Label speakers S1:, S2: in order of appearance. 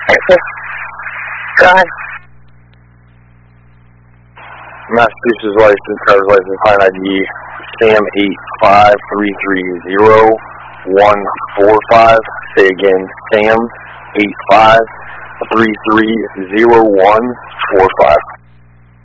S1: Go ahead.
S2: Massachusetts license, driver's license, client ID, Sam 8533145. Say again, Sam 8533145.